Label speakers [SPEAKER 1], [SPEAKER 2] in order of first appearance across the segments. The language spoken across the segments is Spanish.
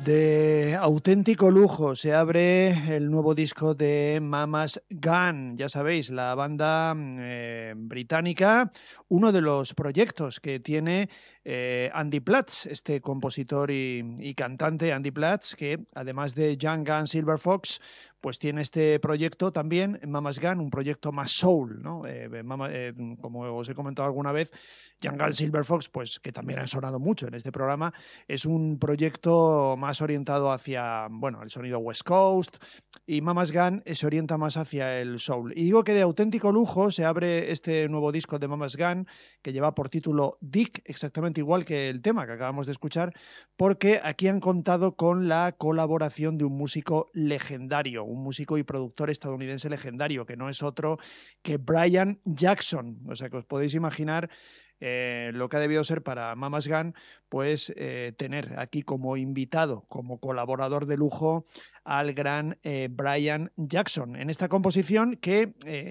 [SPEAKER 1] De auténtico lujo se abre el nuevo disco de Mama's Gun, ya sabéis, la banda británica, uno de los proyectos que tiene Andy Platz, este compositor y cantante Andy Platz, que además de Young Gun Silver Fox, pues tiene este proyecto también, Mama's Gun, un proyecto más soul, ¿no? Como os he comentado alguna vez, Young Gun Silver Fox, pues que también ha sonado mucho en este programa, es un proyecto más orientado hacia, bueno, el sonido West Coast, y Mama's Gun se orienta más hacia el soul. Y digo que de auténtico lujo se abre este nuevo disco de Mama's Gun, que lleva por título Dick, exactamente igual que el tema que acabamos de escuchar, porque aquí han contado con la colaboración de un músico legendario, un músico y productor estadounidense legendario, que no es otro que Brian Jackson. O sea que os podéis imaginar lo que ha debido ser para Mama's Gun, pues tener aquí como invitado, como colaborador de lujo, al gran Brian Jackson en esta composición que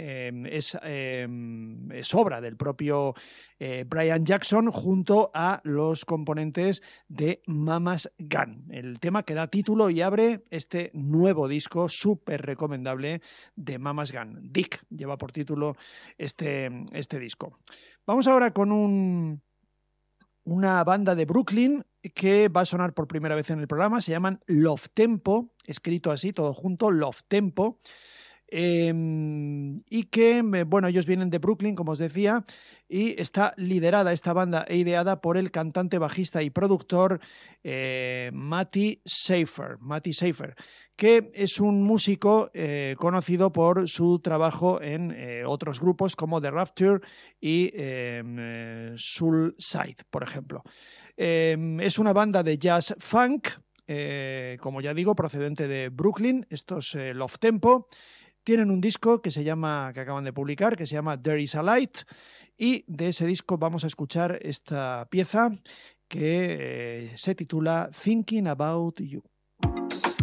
[SPEAKER 1] es obra del propio Brian Jackson junto a los componentes de Mama's Gun, el tema que da título y abre este nuevo disco súper recomendable de Mama's Gun. Dick lleva por título este disco. Vamos ahora con una banda de Brooklyn que va a sonar por primera vez en el programa. Se llaman Love Tempo, escrito así, todo junto, Love Tempo. Y que, bueno, ellos vienen de Brooklyn, como os decía, y está liderada esta banda e ideada por el cantante, bajista y productor Matty Seifer, que es un músico conocido por su trabajo en otros grupos como The Rapture y Soulside, por ejemplo. Es una banda de jazz funk, como ya digo, procedente de Brooklyn, estos Love Tempo. Tienen un disco que acaban de publicar, que se llama There Is a Light, y de ese disco vamos a escuchar esta pieza que se titula Thinking About You.